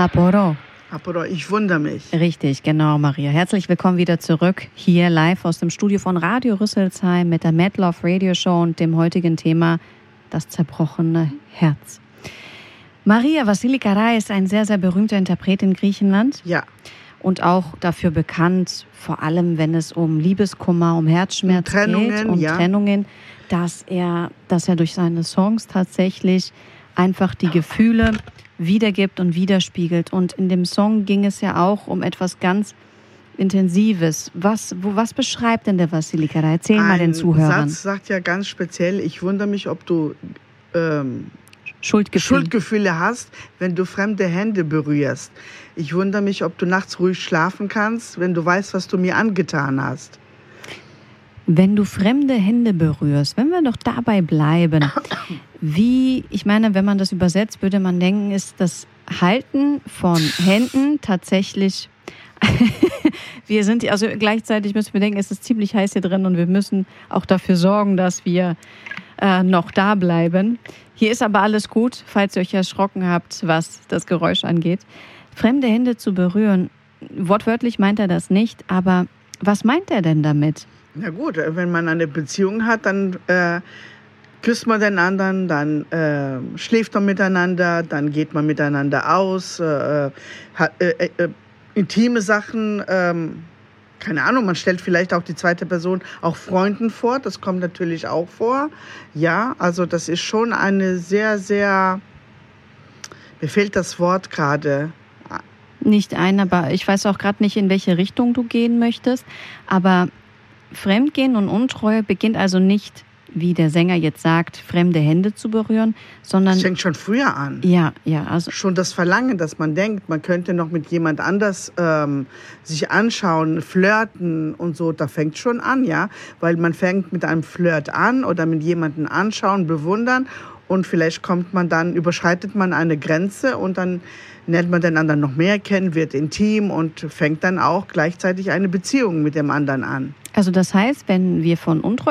Aporo. Aporo, ich wundere mich. Richtig, genau, Maria. Herzlich willkommen wieder zurück hier live aus dem Studio von Radio Rüsselsheim mit der Mad Love Radio Show und dem heutigen Thema das zerbrochene Herz. Maria Vasilikarai ist ein sehr, sehr berühmter Interpret in Griechenland. Ja. Und auch dafür bekannt, vor allem wenn es um Liebeskummer, um Herzschmerz geht, um Trennungen, dass er durch seine Songs tatsächlich einfach die Gefühle wiedergibt und widerspiegelt. Und in dem Song ging es ja auch um etwas ganz Intensives. Was beschreibt denn der Vasilikarai? Erzähl mal den Zuhörern. Ein Satz sagt ja ganz speziell, ich wundere mich, ob du Schuldgefühle. Schuldgefühle hast, wenn du fremde Hände berührst. Ich wundere mich, ob du nachts ruhig schlafen kannst, wenn du weißt, was du mir angetan hast. Wenn du fremde Hände berührst, wenn wir doch dabei bleiben, ich meine, wenn man das übersetzt, würde man denken, ist das Halten von Händen tatsächlich, gleichzeitig müssen wir denken, es ist ziemlich heiß hier drin und wir müssen auch dafür sorgen, dass wir noch da bleiben. Hier ist aber alles gut, falls ihr euch erschrocken habt, was das Geräusch angeht. Fremde Hände zu berühren, wortwörtlich meint er das nicht, aber was meint er denn damit? Na gut, wenn man eine Beziehung hat, dann küsst man den anderen, dann schläft man miteinander, dann geht man miteinander aus, hat intime Sachen, keine Ahnung, man stellt vielleicht auch die zweite Person auch Freunden vor, das kommt natürlich auch vor. Ja, also das ist schon eine sehr, sehr, mir fehlt das Wort gerade. Nicht ein, aber ich weiß auch gerade nicht, in welche Richtung du gehen möchtest, aber Fremdgehen und Untreue beginnt also nicht, wie der Sänger jetzt sagt, fremde Hände zu berühren, sondern... Das fängt schon früher an. Ja. Also schon das Verlangen, dass man denkt, man könnte noch mit jemand anders sich anschauen, flirten und so, da fängt schon an, ja. Weil man fängt mit einem Flirt an oder mit jemandem anschauen, bewundern und vielleicht überschreitet man eine Grenze und dann lernt man den anderen noch mehr kennen, wird intim und fängt dann auch gleichzeitig eine Beziehung mit dem anderen an. Also das heißt, wenn wir von Untreue